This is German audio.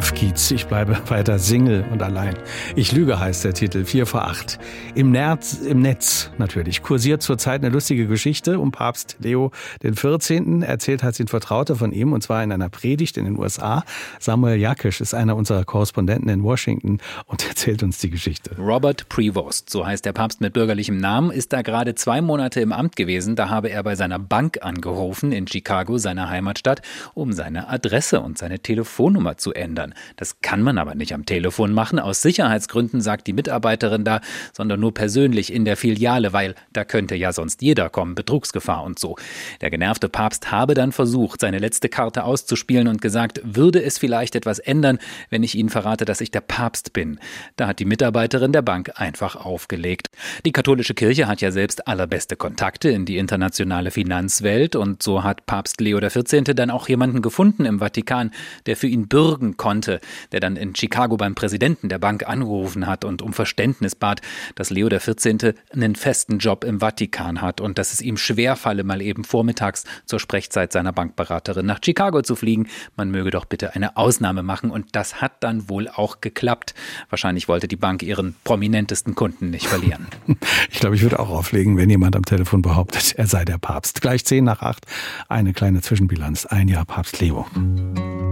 Auf geht's, ich bleibe weiter Single und allein. Ich lüge heißt der Titel, 8:04. Im Netz natürlich kursiert zurzeit eine lustige Geschichte um Papst Leo XIV. Erzählt hat sie ein Vertrauter von ihm, und zwar in einer Predigt in den USA. Samuel Jakisch ist einer unserer Korrespondenten in Washington und erzählt uns die Geschichte. Robert Prevost, so heißt der Papst mit bürgerlichem Namen, ist da gerade 2 Monate im Amt gewesen. Da habe er bei seiner Bank angerufen in Chicago, seiner Heimatstadt, um seine Adresse und seine Telefonnummer zu ändern. Das kann man aber nicht am Telefon machen, aus Sicherheitsgründen, sagt die Mitarbeiterin da, sondern nur persönlich in der Filiale, weil da könnte ja sonst jeder kommen, Betrugsgefahr und so. Der genervte Papst habe dann versucht, seine letzte Karte auszuspielen und gesagt, würde es vielleicht etwas ändern, wenn ich Ihnen verrate, dass ich der Papst bin. Da hat die Mitarbeiterin der Bank einfach aufgelegt. Die katholische Kirche hat ja selbst allerbeste Kontakte in die internationale Finanzwelt, und so hat Papst Leo XIV. Dann auch jemanden gefunden im Vatikan, der für ihn bürgen konnte, der dann in Chicago beim Präsidenten der Bank angerufen hat und um Verständnis bat, dass Leo XIV. Einen festen Job im Vatikan hat und dass es ihm schwerfalle, mal eben vormittags zur Sprechzeit seiner Bankberaterin nach Chicago zu fliegen. Man möge doch bitte eine Ausnahme machen, und das hat dann wohl auch geklappt. Wahrscheinlich wollte die Bank ihren prominentesten Kunden nicht verlieren. Ich glaube, ich würde auch auflegen, wenn jemand am Telefon behauptet, er sei der Papst. Gleich 7:10, eine kleine Zwischenbilanz. Ein Jahr Papst Leo.